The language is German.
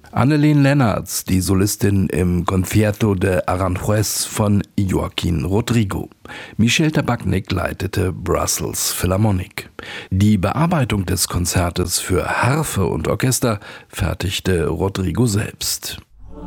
Anneleen Lennartz, die Solistin im Concierto de Aranjuez von Joaquín Rodrigo. Michel Tabachnik leitete Brussels Philharmonic. Die Bearbeitung des Konzertes für Harfe und Orchester fertigte Rodrigo selbst.